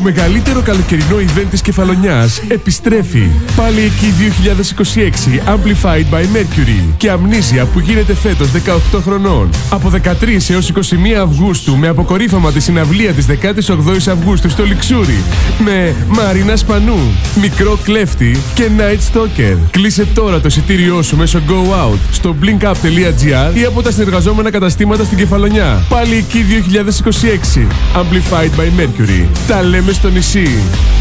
μεγαλύτερο καλοκαιρινό event της Κεφαλονιάς επιστρέφει. Πάλι εκεί 2026 Amplified by Mercury και Αμνήσια που γίνεται φέτος 18 χρονών. Από 13 έως 21 Αυγούστου με αποκορύφωμα τη συναυλία της 18ης Αυγούστου στο Λιξούρι με Μαρίνα Σπανού, Μικρό Κλέφτη και Night Stalker. Κλείσε τώρα το εισιτήριό σου μέσω Go Out στο blinkup.gr ή από τα συνεργαζόμενα καταστήματα στην Κεφαλονιά. Πάλι εκεί 2026 Amplified by Mercury. Τα λέμε στο νησί.